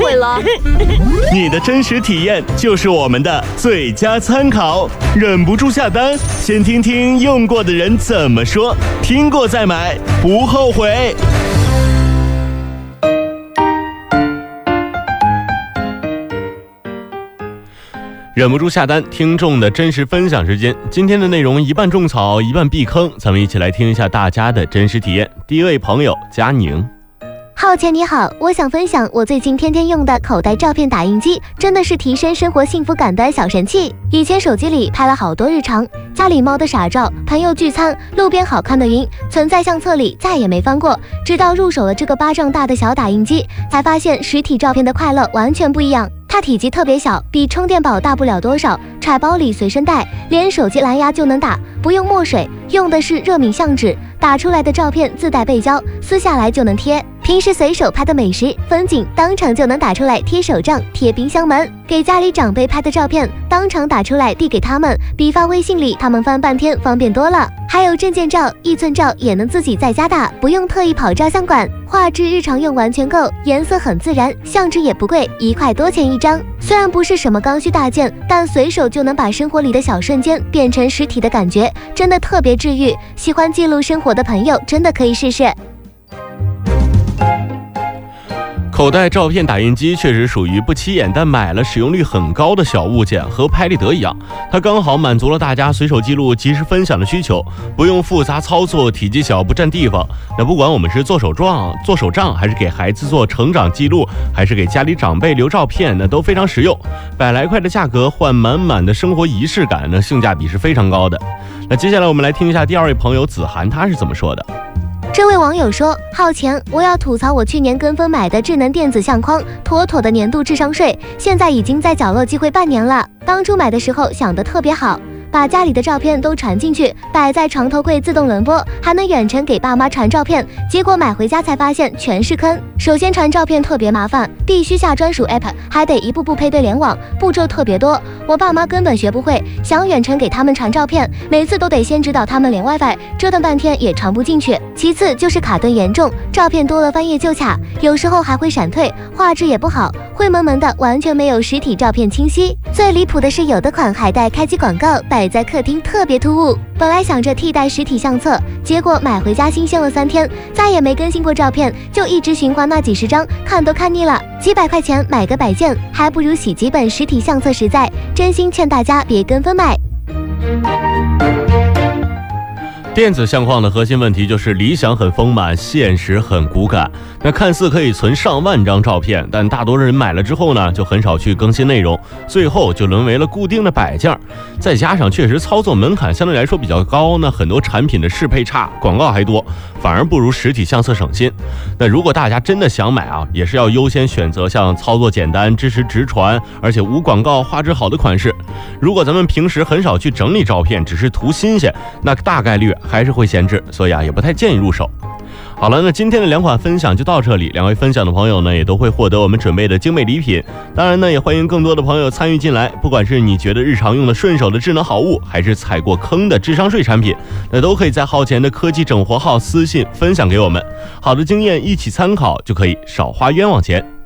会了。 你的真实体验就是我们的最佳参考，忍不住下单，先听听用过的人怎么说，听过再买，不后悔。忍不住下单，听众的真实分享时间。今天的内容一半种草，一半避坑，咱们一起来听一下大家的真实体验。第一位朋友佳宁。 浩前你好，我想分享我最近天天用的口袋照片打印机，真的是提升生活幸福感的小神器。以前手机里拍了好多日常，家里猫的傻照，朋友聚餐，路边好看的云，存在相册里再也没翻过。直到入手了这个巴掌大的小打印机，才发现实体照片的快乐完全不一样。它体积特别小，比充电宝大不了多少，揣包里随身带，连手机蓝牙就能打，不用墨水，用的是热敏相纸，打出来的照片自带背胶，撕下来就能贴。平时随手拍的美食风景，当场就能打出来贴手账，贴冰箱门。给家里长辈拍的照片，当场打出来递给他们，比发微信里他们翻半天方便多了。还有证件照、1寸照也能自己在家打，不用特意跑照相馆，画质日常用完全够，颜色很自然，相纸也不贵，1块多钱一张。虽然不是什么刚需大件，但随手就能把生活里的小瞬间变成实体的感觉，真的特别治愈。喜欢记录生活的朋友真的可以试试。 口袋照片打印机确实属于不起眼但买了使用率很高的小物件，和拍立得一样，它刚好满足了大家随手记录及时分享的需求，不用复杂操作，体积小不占地方。那不管我们是做手账，还是给孩子做成长记录，还是给家里长辈留照片，那都非常实用。100来块的价格换满满的生活仪式感，那性价比是非常高的。那接下来我们来听一下第二位朋友子涵他是怎么说的。 这位网友说，浩前，我要吐槽我去年跟风买的智能电子相框，妥妥的年度智商税，现在已经在角落积灰半年了。当初买的时候想得特别好，把家里的照片都传进去，摆在床头柜自动轮播，还能远程给爸妈传照片。结果买回家才发现全是坑。首先传照片特别麻烦，必须下专属 app， 还得一步步配对联网，步骤特别多，我爸妈根本学不会。想远程给他们传照片，每次都得先指导他们连 WiFi， 折腾半天也传不进去。其次就是卡顿严重，照片多了翻页就卡，有时候还会闪退，画质也不好，灰蒙蒙的，完全没有实体照片清晰。最离谱的是有的款还带开机广告，摆在客厅特别突兀。本来想着替代实体相册，结果买回家新鲜了3天，再也没更新过照片，就一直循环那几十张，看都看腻了。几百块钱买个摆件，还不如洗几本实体相册实在。真心劝大家别跟风买。 电子相框的核心问题就是理想很丰满，现实很骨感。那看似可以存上万张照片，但大多人买了之后呢，就很少去更新内容，最后就沦为了固定的摆件。再加上确实操作门槛相对来说比较高，那很多产品的适配差，广告还多，反而不如实体相册省心。那如果大家真的想买啊，也是要优先选择像操作简单、支持直传，而且无广告、画质好的款式。如果咱们平时很少去整理照片，只是图新鲜，那大概率还是会闲置，所以也不太建议入手。好了，那今天的2款分享就到这里，两位分享的朋友呢，也都会获得我们准备的精美礼品。当然呢，也欢迎更多的朋友参与进来，不管是你觉得日常用的顺手的智能好物，还是踩过坑的智商税产品，那都可以在浩前的科技整活号私信分享给我们。好的经验一起参考，就可以少花冤枉钱。